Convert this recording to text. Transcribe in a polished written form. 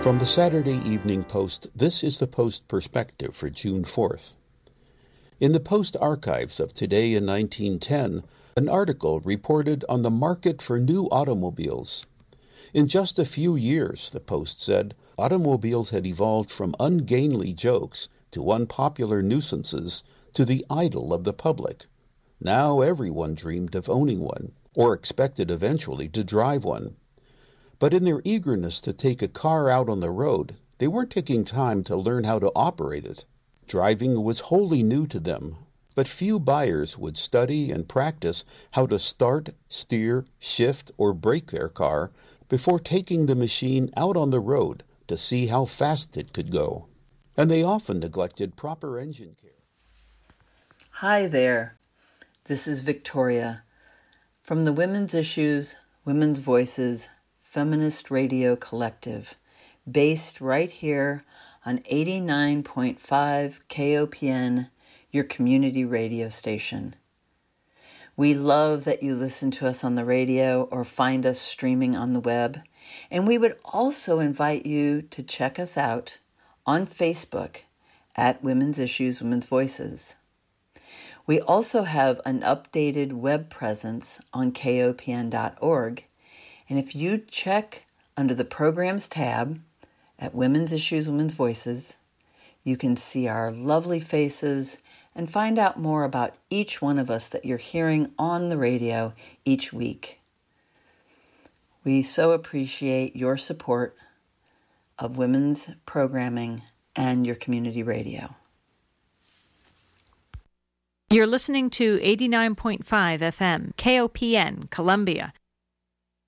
From the Saturday Evening Post, this is the Post Perspective for June 4th. In the Post archives of Today in 1910, an article reported on the market for new automobiles. In just a few years, the Post said, automobiles had evolved from ungainly jokes to unpopular nuisances to the idol of the public. Now everyone dreamed of owning one, or expected eventually to drive one. But in their eagerness to take a car out on the road, they weren't taking time to learn how to operate it. Driving was wholly new to them, but few buyers would study and practice how to start, steer, shift, or brake their car before taking the machine out on the road to see how fast it could go. And they often neglected proper engine care. Hi there. This is Victoria from the Women's Issues, Women's Voices, Feminist Radio Collective, based right here on 89.5 KOPN, your community radio station. We love that you listen to us on the radio or find us streaming on the web, and we would also invite you to check us out on Facebook at Women's Issues, Women's Voices. We also have an updated web presence on kopn.org, and if you check under the Programs tab at Women's Issues, Women's Voices, you can see our lovely faces and find out more about each one of us that you're hearing on the radio each week. We so appreciate your support of women's programming and your community radio. You're listening to 89.5 FM, KOPN, Columbia.